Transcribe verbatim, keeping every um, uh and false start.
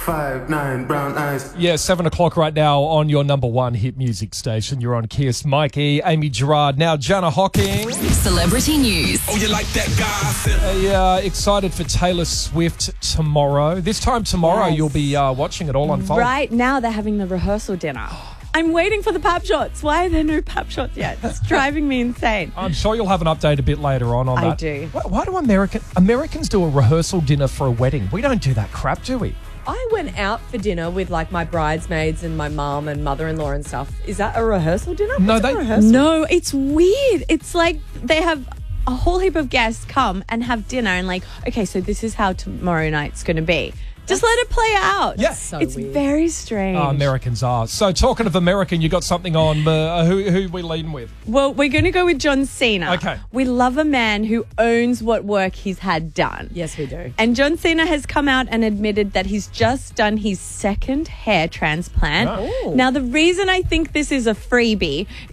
five, nine, brown eyes. Yeah, seven o'clock right now on your number one hit music station. You're on Kiss. Mikey, Amy Gerard, now Jana Hocking. Celebrity news. Oh, you like that gossip? Hey, uh, excited for Taylor Swift tomorrow. This time tomorrow, Yes. you'll be uh, watching it all unfold. Right now, they're having the rehearsal dinner. I'm waiting for the pap shots. Why are there no pap shots yet? It's driving me insane. I'm sure you'll have an update a bit later on on I that. do. Why, why do American Americans do a rehearsal dinner for a wedding? We don't do that crap, do we? I went out for dinner with like my bridesmaids and my mum and mother-in-law and stuff. Is that a rehearsal dinner? No, What's a they- rehearsal? No, it's weird. It's like they have a whole heap of guests come and have dinner and like, okay, so this is how tomorrow night's going to be. Just let it play out. Yeah. So It's weird. very strange. Oh, Americans are. So talking of American, you got something on. Uh, who who we leading with? Well, we're going to go with John Cena. Okay. We love a man who owns what work he's had done. Yes, we do. And John Cena has come out and admitted that he's just done his second hair transplant. Oh. Now, the reason I think this is a freebie